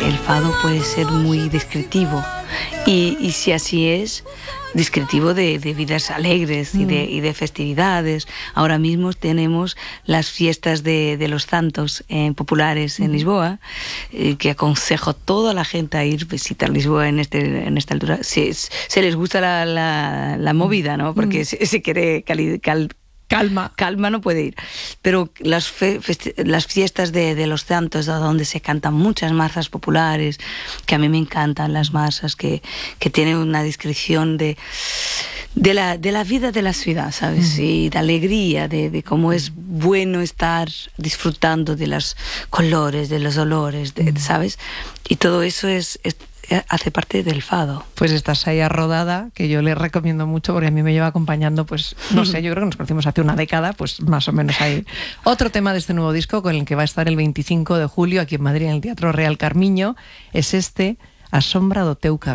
el fado puede ser muy descriptivo y si así es, descriptivo de vidas alegres y de festividades. Ahora mismo tenemos las fiestas de los santos populares en Lisboa, que aconsejo a toda la gente a ir a visitar Lisboa en esta altura. Se les gusta la movida, ¿no? Porque se quiere calma no puede ir, pero las fiestas de los santos, donde se cantan muchas marzas populares, que a mí me encantan las marzas, que tienen una descripción de la vida de la ciudad, ¿sabes? Y de alegría, de cómo es bueno estar disfrutando de los colores, de los olores, ¿sabes? Y todo eso hace parte del fado. Pues estás ahí arrodada, que yo le recomiendo mucho porque a mí me lleva acompañando, pues no sé, yo creo que nos conocimos hace una década, pues más o menos ahí. Otro tema de este nuevo disco con el que va a estar el 25 de julio aquí en Madrid en el Teatro Real Carmiño es este, A sombra do teu cabelo.